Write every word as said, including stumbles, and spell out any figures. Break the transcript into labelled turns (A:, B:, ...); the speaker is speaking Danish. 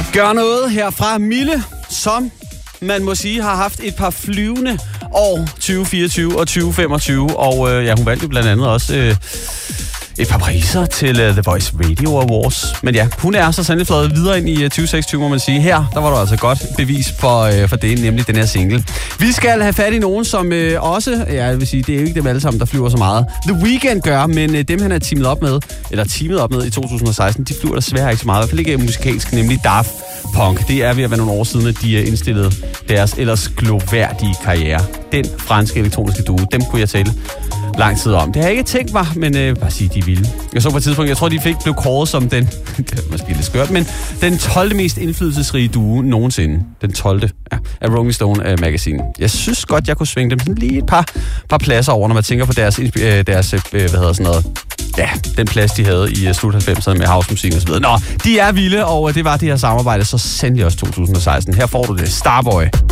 A: Gør noget her fra Mille, som man må sige har haft et par flyvende år tyve fireogtyve og tyve femogtyve. Og øh, ja, hun valgte blandt andet også øh, et par priser til uh, The Voice Radio Awards. Men ja, hun er så sandelig fløjet videre ind i uh, tyve seksogtyve, må man sige. Her, der var der altså godt bevis for, uh, for det, nemlig den her single. Vi skal have fat i nogen, som uh, også, ja, jeg vil sige, det er jo ikke dem alle sammen, der flyver så meget. The Weeknd gør, men uh, dem han er teamet op med, eller teamet op med i to tusind og seksten, de flyver desværre ikke så meget. I hvert fald ikke musikalsk, nemlig Daft Punk. Det er ved at være nogle år siden, at de uh, indstillede deres ellers gloværdige karriere. Den franske elektroniske duo, dem kunne jeg tale lang tid om. Det har jeg ikke tænkt mig, men øh, bare sige, de er vilde. Jeg så på et tidspunkt, jeg tror, de fik blev kåret som den, det er måske lidt skørt, men den tolvte mest indflydelsesrige duo nogensinde. Den tolvte Ja, af Rolling Stone uh, Magazine. Jeg synes godt, jeg kunne svinge dem sådan lige et par, par pladser over, når man tænker på deres, øh, deres øh, hvad hedder sådan noget, ja, den plads, de havde i uh, slut halvfemserne med housemusik og så videre. Nå, de er vilde, og uh, det var det her samarbejde så sandelig også to tusind og seksten. Her får du det. Starboy.